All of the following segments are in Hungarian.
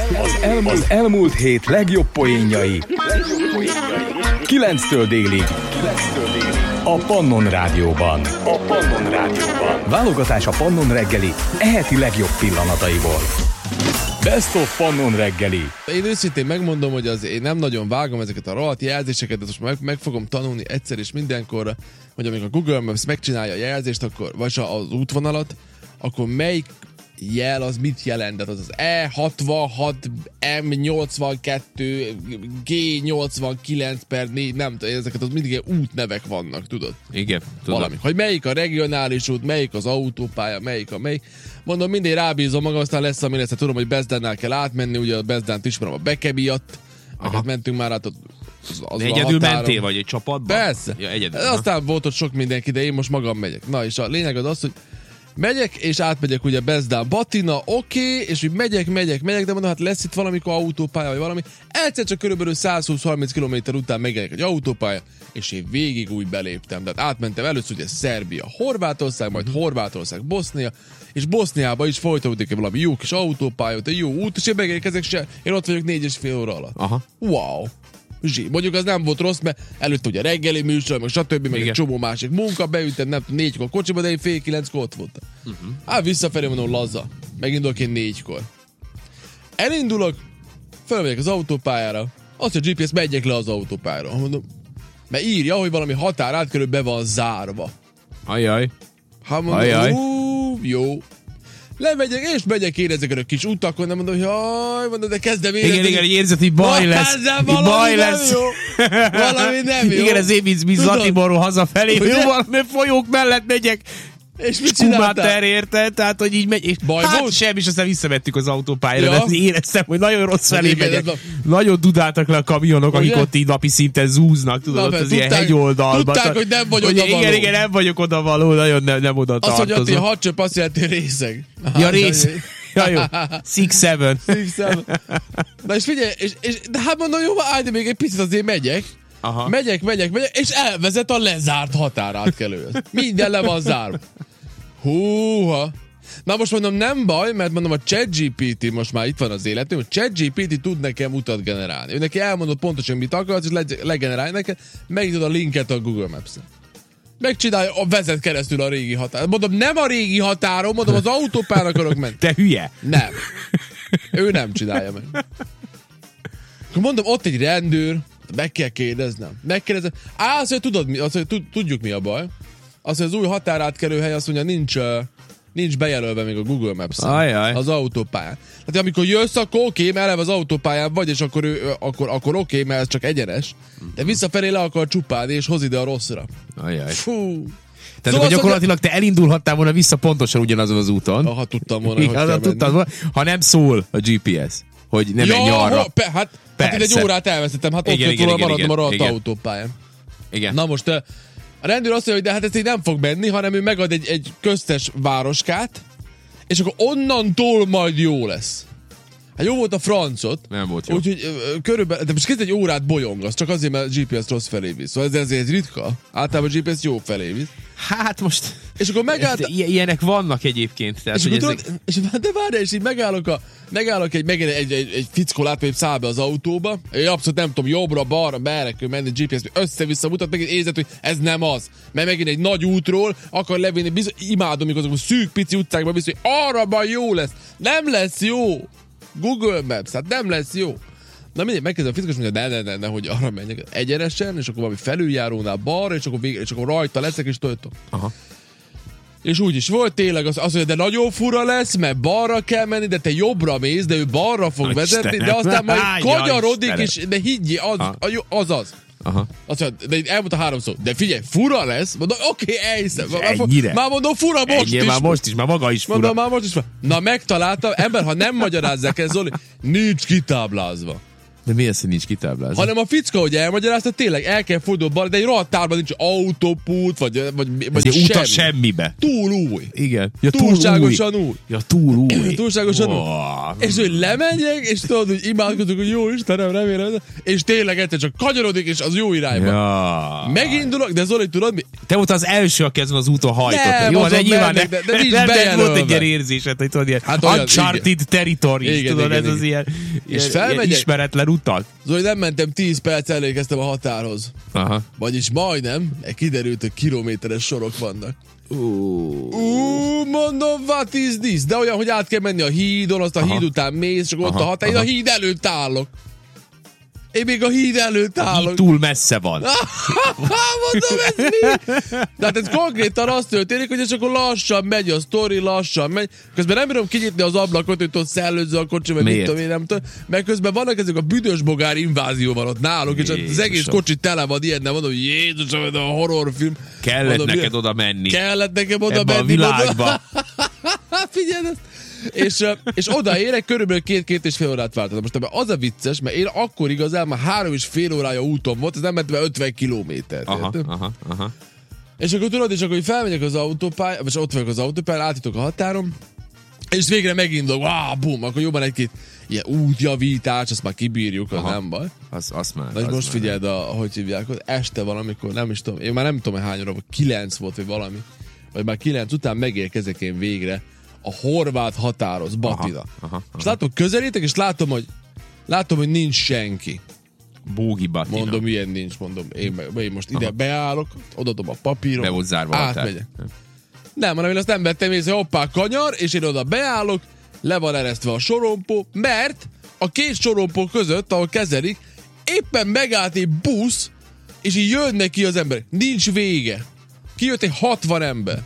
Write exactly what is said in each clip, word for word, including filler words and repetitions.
Az elmúlt, az elmúlt hét legjobb poénjai. kilenctől délig. A Pannon Rádióban. A Pannon Rádióban. Válogatás a Pannon reggeli eheti legjobb pillanataiból. Best of Pannon reggeli. Én őszintén megmondom, hogy az én nem nagyon vágom ezeket a rohadt jelzéseket, de most meg, meg fogom tanulni egyszer és mindenkorra, hogy amikor a Google Maps megcsinálja a jelzést, akkor, vagy az útvonalat, akkor melyik jel az mit jelent? Tehát az az E hatvanhat, M nyolcvankettő, G nyolcvankilenc per négy, nem tudom, ezeket az mindig ilyen útnevek vannak, tudod? Igen, tudom. Valami. Hogy melyik a regionális út, melyik az autópálya, melyik a melyik. Mondom, mindig rábízom magam, aztán lesz, ami lesz. Hát tudom, hogy Bezdánál kell átmenni, ugye a Bezdánt ismerem a Beke miatt. Akkor mentünk már át az, az egyedül mentél, vagy egy csapatban? Persze. Ja, egyedül. Aztán volt ott sok mindenki, de én most magam megyek. Na, és a lényeg az az, hogy megyek, és átmegyek ugye Bezdán Batina, oké, okay, és úgy megyek, megyek, megyek, de mondom, hát lesz itt valamikor autópálya, vagy valami. Egyszer csak körülbelül százhúsz-harminc kilométer után megjelenik egy autópálya, és én végig úgy beléptem. Tehát átmentem először ugye Szerbia, Horvátország, majd Horvátország, Bosznia, és Boszniába is folytatódik valami jó kis autópálya, egy jó út, és én megérkezek se, én ott vagyok négy és fél óra alatt. Aha. Wow. Zsí. Mondjuk az nem volt rossz, mert előtt ugye reggeli műsor, meg stb. Meg egy csomó másik munka, beültem nem tudom, négykor a kocsiba, de én fél kilenckor ott voltam. Uh-huh. Hát visszafelé mondom, laza. Megindulok én négykor. Elindulok, felmegyek az autópályára, azt, hogy a gé pé es megyek le az autópályára. Mondom, mert írja, hogy valami határ átkelő be van zárva. Ajaj. Hát mondom, Ajaj. Ú, jó. Lemegyek, és megyek én ezeken a kis utakon, nem mondom, hogy jaj, mondom, de kezdem érezni. Igen, igen, egy érzet, hogy baj lesz. Valami baj lesz. Jó. Valami nem jó. Igen, ez én, mint, mint Zatiborról hazafelé, hogy jó, valami folyók mellett megyek. És mit csináltál? Érte, tehát, hogy így megy, és baj hát volt? Sem, és aztán visszavettük az autópályára, ja. De éreztem, hogy nagyon rossz felé igen, megyek. A... Nagyon dudáltak le a kamionok, ugye? Akik ott így napi szinten zúznak, tudod, ott az tudták, ilyen hegyoldalban. Tudták, hogy nem vagy oda való. Igen, igen, nem vagyok oda való, nagyon nem, nem oda tartozom. Azt, hogy a hadcsöp azt jelenti, részeg. Ja, rész. Ja, jó. Six, seven. Six, seven. Na és figyelj, és, és, de hát mondom, jó, állj, de még egy picit azért megyek. Aha. Megyek, megyek, megyek, és elvezet a lezárt határátkelőhöz. Minden le van zárva. Húha. Na most mondom, nem baj, mert mondom, a ChatGPT most már itt van az életünk, hogy ChatGPT tud nekem utat generálni. Ő neki elmondott pontosan, mit akarsz, és leg- legenerálj neked, megnyitod a linket a Google Maps-en. Megcsinálja, a vezet keresztül a régi határon. Mondom, nem a régi határon, mondom, az autópályára akarok menni. Te hülye. Nem. Ő nem csinálja meg. Mondom, ott egy rendőr, meg kell kérdeznem. Megkérdezem. Á, azt mondja, tudod mi, azt mondja, tudjuk mi a baj. Azt mondja, az új határátkelő hely, azt mondja, nincs, uh, nincs bejelölve még a Google Maps-en. Az autópályán. Tehát amikor jössz, akkor oké, okay, mert eleve az autópályán vagy, és akkor, ő, akkor, akkor oké, okay, mert ez csak egyenes. De visszafelé le akar csupálni, és hoz ide a rosszra. Ajaj. Fú. Tehát szóval gyakorlatilag te elindulhattál volna vissza pontosan ugyanazon az úton. Ha tudtam volna, hogy kell tudtam volna, ha nem szól a gé pé es, hogy nem ja, menj arra. Ho, pe, hát, hát itt egy órát elvesztettem, hát igen, ott igen, volna maradnom a rohadt autópályán. Igen. Na most a rendőr azt mondja, hogy de hát ez így nem fog menni, hanem ő megad egy, egy köztes városkát, és akkor onnantól majd jó lesz. Hát jó volt a francot. Nem volt jó. Úgyhogy körülbelül, de most kezd egy órát bolyongasz, csak azért, mert a gé pé es rossz felé visz. Szóval ez azért ritka. Általában a gé pé es jó felé visz. Hát most... És akkor megállt... Ilyenek vannak egyébként. Tehát, és, hogy akkor ezek... tudod, és de várjál, és így megállok, a, megállok egy, megint egy, egy, egy fickó lát, hogy száll be az autóba. Én abszolút nem tudom, jobbra, balra, merre kell menni, gé pé es össze-vissza mutat, megint érzed, hogy ez nem az. Mert megint egy nagy útról akar levinni, bizony, imádom, mikor azok a szűk pici utcákban biztos, hogy arra baj jó lesz. Nem lesz jó. Google Maps, hát nem lesz jó. Na mindegy, megkezdem a fizikus, mondja, ne, ne, ne, ne, hogy arra menjek egyenesen, és akkor valami felüljárónál balra, és akkor, végre, és akkor rajta leszek, és töltöm. Aha. És úgy is volt tényleg, az, az, hogy de nagyon fura lesz, mert balra kell menni, de te jobbra mész, de ő balra fog vezetni, de aztán majd kagyarodik, és de higgyél, az, az az. Aha. Azt mondja, de elmondta háromszor, de figyelj, fura lesz, mondom, oké, okay, elhiszem. Már mondom, fura most Ennyi, is. Már most is, már maga is fura. Mondom, már most is fura. Na megtaláltam, ember, ha nem magyarázzák ez, Zoli, nincs kitáblázva. De mi az, hogy nincs kitáblázva? Hanem a ficka, hogy elmagyarázta, tényleg el kell fordulni balra, de egy rohadt tárban nincs autópút, vagy, vagy, vagy semmi. Utas semmibe. Túl új. Igen. Ja, túlságosan új. új. Ja, túl új. Túlságosan wow. új. És hogy lemenjek, és tudod, hogy imádkozunk, hogy jó Istenem, remélem. És tényleg egyszer csak kanyarodik, és az jó irányba. Ja. Megindulok, de Zoli, tudod mi? Te volt az első, aki ezen az úton hajtott. Jó, de nyilván de, de, de nincs bejelölve. Volt egy ilyen érzésed, hogy tudod, ilyen hát uncharted territory, tudod, ez az ilyen ismeretlen utat. Zoli, nem mentem tíz perc, elérkeztem a határhoz. Aha. Vagyis majdnem, kiderült, hogy kilométeres sorok vannak. Uh. Uh, mondom, what is this? De olyan, hogy át kell menni a hídon, azt a aha. híd után mész, és ott aha. a határ, én a híd előtt állok. Én még a híd előtt állok. A híd túl messze van. Mondom, ez mi? De hát ez konkrétan azt történik, hogy ez csak lassan megy a sztori, lassan megy. Közben nem bírom kinyitni az ablakot, hogy ott szellőzze a kocsi, vagy mit tudom én, nem tudom. Mert közben vannak ezek a büdös bogár invázió van ott náluk, és az egész kocsi tele van ilyen, nem mondom, hogy Jézusom, ez a horrorfilm. Kellett mondom, neked oda menni. Kellett nekem oda ebbe menni. A világba. Figyeld ezt. És, és odaérek, körülbelül két-két és fél órát váltottam. Most ebben az a vicces, mert én akkor igazán már három és fél órája úton volt, ez nem mentem ötven kilométert. Aha, aha, aha. És akkor tudod, és akkor hogy felmegyek az autópályán, vagy ott vagyok az autópályán, átítok a határon, és végre megindulok, wow, bum, akkor jobban egy-két ilyen útjavítás, azt már kibírjuk, az aha, nem baj. Az, az már. De az most figyeld, a, hogy hívják, hogy este valamikor, nem is tudom, én már nem tudom, hogy hány óra, vagy kilenc volt, vagy valami, vagy már kilenc után megérkezek én végre a horvát határoz, Batina. Aha, aha, aha. És látom, közelítek, és látom, hogy látom, hogy nincs senki. Bógi Batina. Mondom, ilyen nincs, mondom. Én, én most ide aha. beállok, odadom a papírom, be volt zárva átmegyek. Nem, hanem én azt nem vettem észre, hoppá, kanyar, és én oda beállok, le van eresztve a sorompó, mert a két sorompó között, ahol kezelik, éppen megállt egy busz, és így jönnek ki az emberek. Nincs vége. Kijött egy hatvan ember.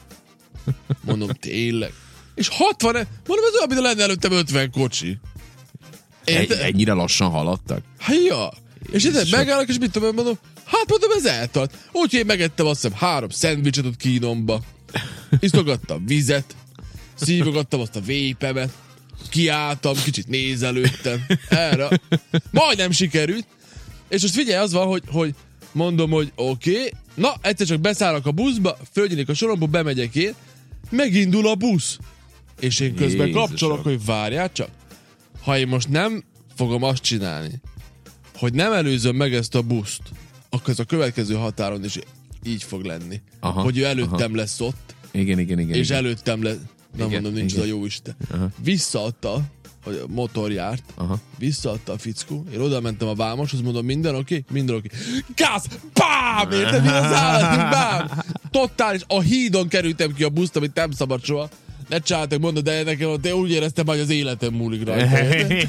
Mondom, tényleg. És hatvan, mondom, ez olyan, mint lenne előttem ötven kocsi. Egy, ennyire lassan haladtak? Hát ja. És itt megállok, és mit tudom, mondom, hát mondom, ez eltart. Úgyhogy én megettem azt hiszem három szendvicset ott kínomba. Isztogattam vizet, szívogattam azt a vépemet, kiálltam, kicsit nézelődtem. Erre. Majdnem sikerült. És most figyelj, az van, hogy, hogy mondom, hogy oké, okay. Na, egyszer csak beszállok a buszba, fölgyűnik a sorompó, bemegyek én, megindul a busz. És én közben Jézusom. kapcsolok, hogy várjál csak. Ha én most nem fogom azt csinálni, hogy nem előzöm meg ezt a buszt, akkor ez a következő határon is így fog lenni. Aha, hogy ő előttem aha. lesz ott. Igen, igen, igen. És igen. előttem lesz. Nem igen, mondom, nincs igen. a jó Isten. Aha. Visszaadta, hogy a motor járt, aha. visszaadta a fickó, én oda mentem a vámoshoz, mondom, minden oké? Okay? Minden oké. Okay. Gáz! Bám! Érted, mi az állat? Bám! Totális, a hídon kerültem ki a buszt, amit nem szabad soha. Ne csináltak, mondod, de nekem te úgy éreztem, hogy az életem múlik rajta.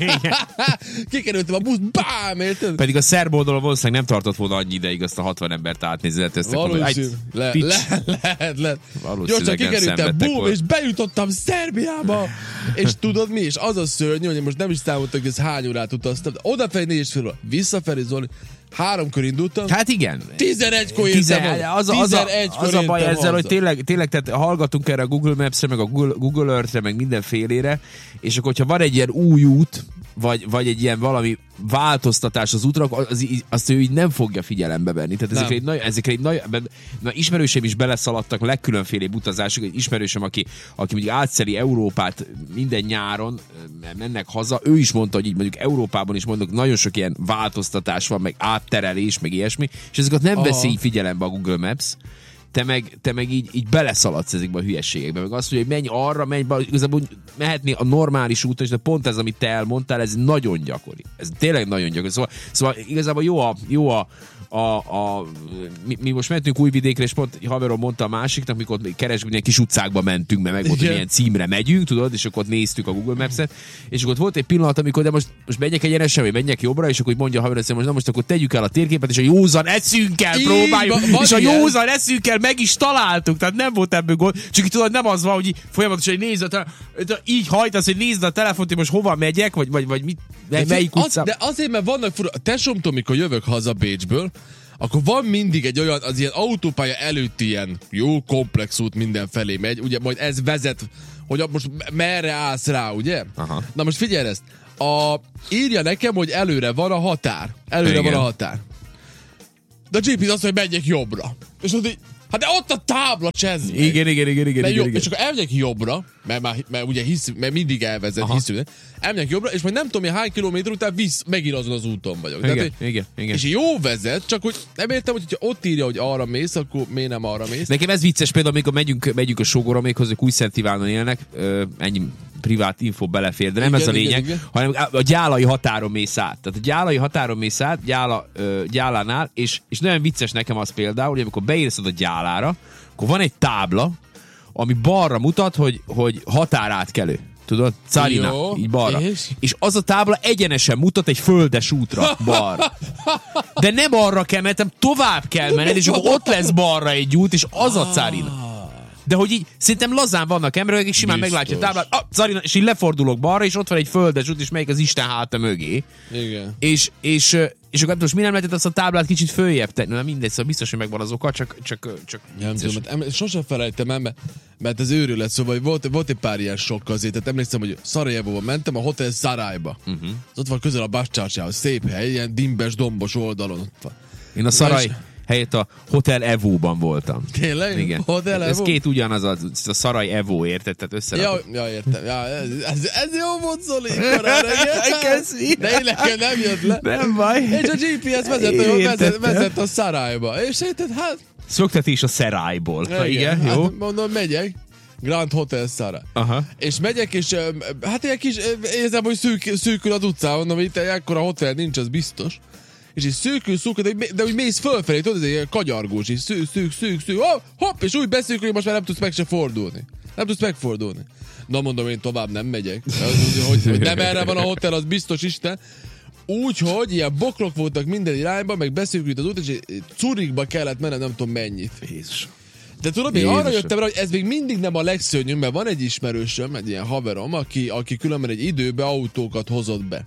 Kikerültem a busz, bám, érted? Pedig a szerb oldalon valószínűleg nem tartott volna annyi ideig azt a hatvan embert átnézni. Valószínű. Le, le, lehet, lehet. Gyorsan kikerültem, bum, és bejutottam Szerbiába. És tudod mi? És az a szörnyű, hogy most nem is számoltam, hogy ez hány órát utaztam. Odafelé négy és fél óra, visszafelé Zoli. Háromkor indultam. Hát igen. Tizenegykor értem az, az, az, az a baj ezzel, haza. Hogy tényleg, tényleg tehát hallgatunk erre a Google Maps-re, meg a Google, Google Earth-re, meg mindenfélére, és akkor, hogyha van egy ilyen új út, vagy, vagy egy ilyen valami változtatás az útra, az, azt ő így nem fogja figyelembe venni. Tehát ezekre egy nagy, ezekre egy nagy, na, ismerősém is beleszaladtak legkülönfélébb utazások. Egy ismerősöm, aki, aki mondjuk átszeli Európát minden nyáron, mennek haza, ő is mondta, hogy így mondjuk Európában is mondjuk nagyon sok ilyen változtatás van, meg átterelés, meg ilyesmi, és ezeket nem veszi így figyelembe a Google Maps. Te meg, te meg így, így beleszaladsz ezekbe a hülyeségekbe. Meg azt mondja, hogy menj arra, menj be, igazából mehetni a normális úton, és de pont ez, amit te elmondtál, ez nagyon gyakori. Ez tényleg nagyon gyakori. Szóval, szóval igazából jó a, jó a A, a, mi, mi most mentünk Újvidékre, és pont haverom mondta a másiknak, mikor keresgünk, ilyen kis utcákba mentünk, mert meg volt, hogy milyen címre megyünk, tudod, és akkor ott néztük a Google Maps-et, és akkor ott volt egy pillanat, amikor de most, most menjek egyenesen, vagy menjek jobbra, és akkor úgy mondja a haverom, hogy most, na most akkor tegyük el a térképet, és a józan eszünkkel próbáljuk, Így, és a józan eszünkkel meg is találtuk, tehát nem volt ebből gond, csak így tudod, nem az van, hogy folyamatosan, hogy nézd a te- így hajtasz, hogy nézd a telefont, hogy most hova megyek, vagy, vagy, vagy mit, de melyik utca. Az, de azért, mert vannak fura, a tesóm, mikor jövök haza Bécsből, akkor van mindig egy olyan, az ilyen autópálya előtti ilyen jó komplex út mindenfelé megy, ugye majd ez vezet, hogy most merre állsz rá, ugye? Aha. Na most figyelj ezt, a, írja nekem, hogy előre van a határ. Előre Igen. van a határ. De a gé pé es azt mondja, hogy megyek jobbra. És mondja, hát de ott a tábla, csezd meg. Igen, igen, igen, igen, Mert igen, jobb, igen. és akkor elmegyek jobbra, mert, már, mert ugye hisz, mert mindig elvezet, Aha. hiszünk, elmegyek jobbra, és majd nem tudom, hogy hány kilométer után visz, megint azon az úton vagyok. Igen, Tehát, igen, igen. És jó vezet, csak hogy nem értem, hogy ha ott írja, hogy arra mész, akkor miért nem arra mész. Nekem ez vicces például, amikor megyünk, megyünk a sógorra, még hozzá Újszent Ivánon élnek, ö, ennyi privát info belefér, de nem Igen, ez a lényeg, igen, igen. hanem a gyálai határon mész át. Tehát a gyálai határon mész át, gyála, ö, gyálánál, és, és nagyon vicces nekem az például, hogy amikor beérsz a gyálára, akkor van egy tábla, ami balra mutat, hogy, hogy határátkelő. Tudod? Carina, Jó, így balra. és? És az a tábla egyenesen mutat egy földes útra balra. De nem arra kell, mert tovább kell menned, és akkor ott lesz balra egy út, és az a Carina. De hogy így, szerintem lazán vannak emberek, akik simán Biztos. meglátja a táblát, ah, Carina, és így lefordulok balra, és ott van egy földes út, és melyik az Isten háta mögé. Igen. És, és, és akkor most mi nem lehetett azt a táblát kicsit följebb tenni? Na mindegy, szóval biztos, hogy megvan az oka, csak... csak, csak Nem tudom, mert em- sosem felejtem el, mert, mert ez őrület, szóval volt, volt egy pár ilyen sok azért, tehát emlékszem, hogy Szarajevóban mentem, a Hotel Szarajba. Uh-huh. Ott van közel a Bascsárcsához, szép hely, ilyen dimbes, dombos oldalon ott van. Én a Szaraj És- helyett a Hotel Evo-ban voltam. Tényleg? Igen. Hotel Ez Evo? két ugyanaz, a, a Szaraj Evo, érted? Tehát összerakott. Ja, ja, értem. Ja, ez, ez, ez jó volt, Zoli, korán reggel. Köszi. De én nekem nem jött le. Nem baj. És a gé pé es vezető vezet, Értettem. vezet a Szarajba. És érted, hát... Szöktetés a Szerájból. Ha igen, hát jó. mondom, megyek. Grand Hotel Szaraj. Aha. És megyek, és ö, hát ilyen kis, ö, érzem, hogy szűk, szűkül az utcán, mondom, itt ekkora hotel nincs, az biztos. És így szűkül, szűkül, de, de úgy mész fölfelé, tudod, ez egy ilyen kagyargós, és szűk, szűk, szűk, szűk, oh, hopp, és úgy beszűkül, hogy most már nem tudsz meg se fordulni. Nem tudsz megfordulni. Na mondom, én tovább nem megyek. Az, hogy, hogy nem erre van a hotel, az biztos Isten. Úgyhogy ilyen bokrok voltak minden irányban, meg beszűkült az út, és Zurichba kellett mennem, nem tudom mennyit. Jézus. De tudod, én Jézusom. arra jöttem rá, hogy ez még mindig nem a legszörnyűbb, mert van egy ismerősöm, egy ilyen haverom, aki, aki különben egy időbe autókat hozott be.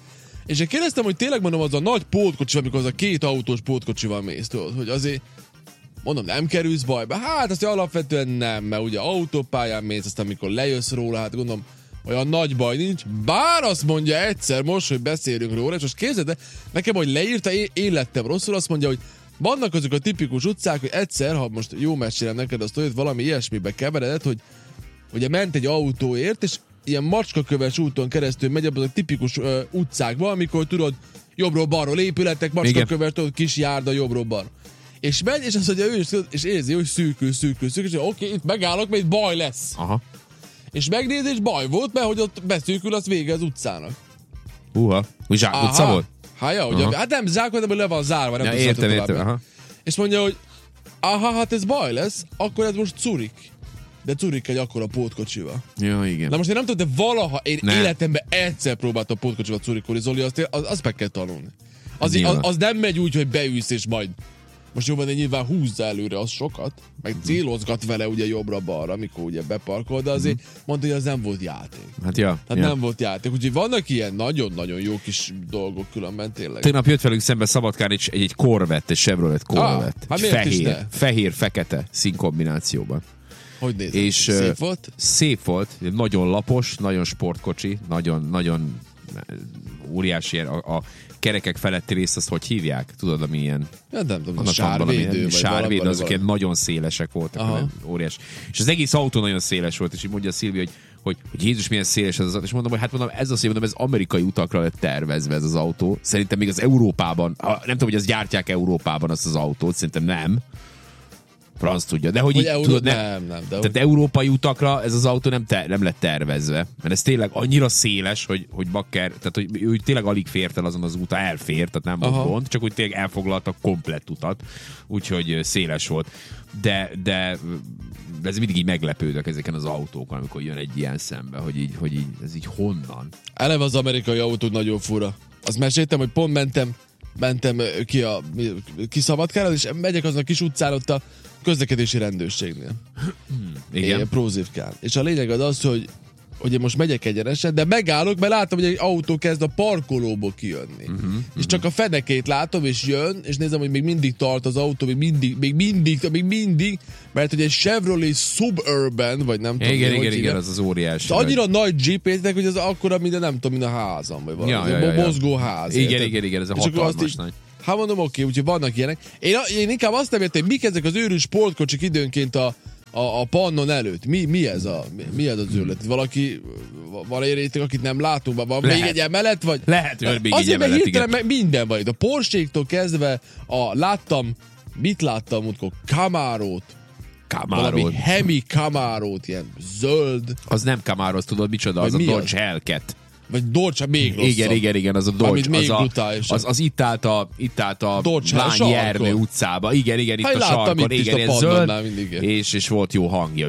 És én kérdeztem, hogy tényleg mondom, az a nagy pótkocsi, amikor az a két autós pótkocsival mész, tudod, hogy azért mondom, nem kerülsz bajba. Hát azt alapvetően nem, mert ugye autópályán mész, aztán amikor lejössz róla, hát gondolom, olyan nagy baj nincs. Bár azt mondja egyszer most, hogy beszélünk róla, és most képzeld el, nekem, hogy leírta, én, én lettem rosszul, azt mondja, hogy vannak azok a tipikus utcák, hogy egyszer, ha most jó mesélem neked azt, hogy valami ilyesmibe keveredett, hogy ugye ment egy autóért, és ilyen macskaköves úton keresztül megy abban a tipikus uh, utcákban, amikor tudod, jobbról-balról épületek, macskaköves, tudod, kis járda jobbról-balra. És megy, és azt mondja, ő is, és érzi, hogy szűkül, szűkül, szűkül, és oké, okay, itt megállok, mert itt baj lesz. Aha. És megnéz, és baj volt, mert hogy ott beszűkül, az vége az utcának. Húha. Úgy zsák utca volt? Hát, ja, ugye, hát nem zsák, de le van zárva, nem Ja, tudsz értem, tovább. értem. Aha. És mondja, hogy aha, hát ez baj lesz, akkor ez most Zurich. De Zurich egy akkora pótkocsival. Ja, igen. Na most én nem tudom, de valaha én Ne. életemben egyszer próbáltam pótkocsival Zuricholni, Zoli, azt, az, az meg kell tanulni. Az, így, az, Nyilván. az nem megy úgy, hogy beülsz és majd most jobban, de nyilván húzza előre az sokat, meg célozgat vele ugye jobbra-balra, amikor ugye beparkol, de azért mondta, hogy az nem volt játék. Hát ja. Tehát ja. nem volt játék, úgyhogy vannak ilyen nagyon-nagyon jó kis dolgok különben tényleg. Tegnap jött velünk szembe Szabadkán egy, egy, egy Corvette, egy Chevrolet Corvette. hát miért is fehér, ne? fehér-fekete színkombinációban. Hogy nézett? És, Szép ö, volt? Szép volt, nagyon lapos, nagyon sportkocsi, nagyon, nagyon óriási a, a kerekek feletti részt, azt hogy hívják? Tudod, ami ilyen... Ja, nem tudom, a Annak van valami- sárvédő, vagy sárvédő, valami- azok ilyen nagyon szélesek voltak, Aha. olyan óriás. És az egész autó nagyon széles volt, és így mondja a Szilvi, hogy, hogy, hogy Jézus, milyen széles ez az, és mondom, hogy hát mondom, ez az, hogy mondom, ez amerikai utakra lett tervezve ez az autó. Szerintem még az Európában, nem tudom, hogy ezt gyártják Európában azt az autót, szerintem nem. Franc tudja, de hogy, Hogy így, Euró... tudod, nem, nem, nem, de tehát európai utakra ez az autó nem, ter, nem lett tervezve, mert ez tényleg annyira széles, hogy, hogy bakker, tehát hogy ő tényleg alig fért el azon az úton, elfért, tehát nem volt Aha. gond, csak úgy tényleg elfoglalta komplett utat, úgyhogy széles volt. De, de de ez mindig így meglepődök ezeken az autókon, amikor jön egy ilyen szembe, hogy így, hogy így ez így honnan? eleve az amerikai autó nagyon fura. Azt meséltem, hogy pont mentem, mentem ö, ki a ki Szabadkára, és megyek azon a kis utcán ott a közlekedési rendőrségnél. Igen. Prózivkán. És a lényeg az az, hogy hogy én most megyek egyenesen, de megállok, mert látom, hogy egy autó kezd a parkolóból kijönni. Uh-huh, és uh-huh. csak a fedekét látom, és jön, és nézem, hogy még mindig tart az autó, még mindig, még mindig, még mindig, mert hogy egy Chevrolet Suburban, vagy nem tudom. Igen, igen, igen, az az óriási. Annyira nagy Jeep-étek, hogy az akkora, mint nem tudom, mint a házam, vagy valami. Ja, ja, ja, ja. Mozgó ház. Igen, igen, igen, igen, ez a hatalmas nagy. Hát mondom, oké, úgyhogy vannak ilyenek. Én, én inkább azt nem értem, hogy mik ezek az őrűs sportkocsik időnként a, a, a pannon előtt. Mi, mi ez a, mi, mi ez az őrület? Valaki, van egy akit nem látunk, van lehet. Még egy emelet, vagy? Lehet, hogy még azért, egy emelet, hirtelen igen. Minden van itt. A Porsche-tól kezdve a láttam, mit láttam, múltkor? Camarót. Camaro. Valami Hemi Camarót, ilyen zöld. Az nem Camaro, azt tudod, micsoda, az a Dodge Hellcat. Vagy Dodge, még rosszabb. Igen, igen, igen, az a Dodge. Az, a, az, az itt állt a, itt állt a Lányi Ernő utcába. Igen, igen, itt ha, a sarkon. Igen, ez zöld, és, és volt jó hangja.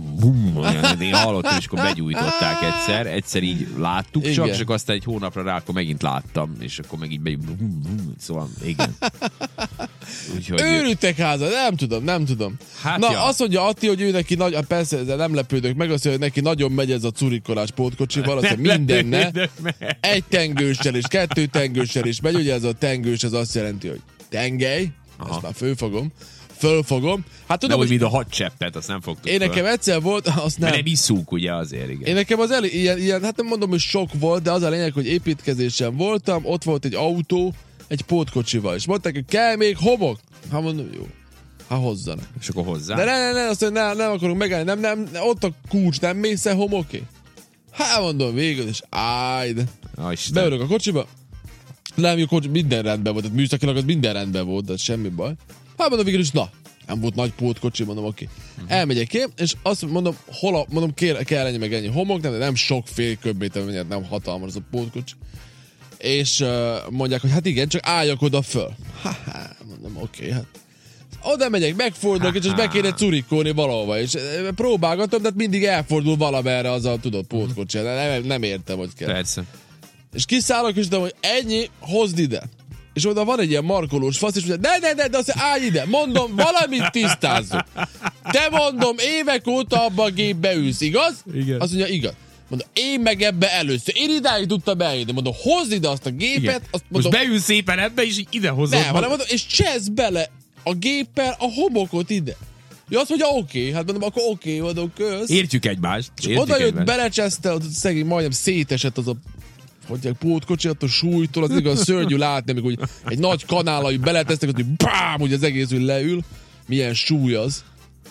Én hallottam, és akkor begyújtották egyszer. Egyszer így láttuk igen. csak, és akkor aztán egy hónapra rá, akkor megint láttam, és akkor meg így begy... Szóval, igen. Úgyhogy... Őrültek háza, nem tudom, nem tudom. Hát Na, ja. azt mondja Atti, hogy ő neki nagy... Persze, ezzel nem lepődök meg, azt mondja, hogy neki nagyon megy ez a curikolás pótkocsival, azt mondja, mindenne. Egy tengőssel és kettő tengőssel is megy, ugye ez a tengős, az azt jelenti, hogy tengely, aha. Ezt már fölfogom, fölfogom. Hát tudom, hogy mind a hat cseppet, azt nem fogtuk. Én föl. Nekem egyszer volt, azt nem. Mert nem iszunk, ugye azért, igen. Én nekem az elég, ilyen, ilyen, hát nem mondom, hogy sok volt, de az a lényeg, hogy építkezésen voltam, ott volt egy autó, egy pótkocsival, és mondták, hogy kell még homok. Hát mondom, jó. Hát hozzanak. És akkor hozzá. De ne, ne, ne, azt mondja, nem, nem akarunk megállni, nem, nem, ott a kulcs, nem mész el homoké? Hát mondom, végül, és áj, de beülök a kocsiba, nem, jó kocsi, minden rendben volt, tehát műszakilag az minden rendben volt, de semmi baj. Hát mondom, végül is, na, nem volt nagy pótkocsi, mondom, oké. Okay. Uh-huh. Elmegyek ki, és azt mondom, hol a, mondom, kér, kell ennyi meg ennyi homok, nem, de nem sok fél köbméter, nem hatalmas az a pótkocsi. És uh, mondják, hogy hát igen, csak álljak oda föl. Ha-ha, mondom, oké, okay, hát. Oda megyek, megfordulok, és be kéne curikolni valahova, és próbálgatom, de mindig elfordul valamerre az a, tudod, pótkocsi. Nem, nem értem, hogy kell. Persze. És kiszállok, és tudom, hogy ennyi, hozd ide. És oda van egy ilyen markolós fasz, és mondja, de, de, de, de, azt állj ide. Mondom, valamit tisztázzuk. Te mondom, évek óta abba a gépbe ülsz, igaz? Igen. Azt mondja, igaz. Mondom, én meg ebbe először. Én idáig tudtam eljönni. Mondom, hozd ide azt a gépet. Azt mondom, most beülsz szépen ebbe, és ide hozod. Nem, hanem mondom, és csesz bele a géppel a homokot ide. Ja, azt mondja, oké, okay. Hát mondom, akkor oké, okay, mondom, kösz. Értjük egymást. És oda jött, belecseszte, szegény majdnem szétesett az a hogy pótkocsi, attól súlytól, az igaz szörnyű látni, amikor úgy egy nagy kanállal, hogy beletesztek, hogy bám, hogy az egész úgy leül. Milyen súly az.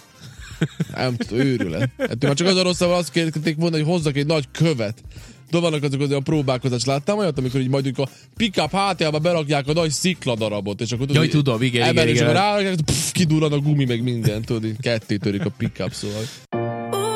Nem tudom, őrület. Hát már csak az a rosszabb, azt kérték volna, hogy hozzak egy nagy követ. De vannak azok az olyan próbálkozást, láttam olyat, amikor így majd a pick-up hátjába berakják a nagy szikladarabot, és akkor tudod, jaj, tudom, igen, igen, igen. És akkor rárakják, pff, kidurran a gumi, meg minden, tudod, így ketté törik a pick-up, szóval.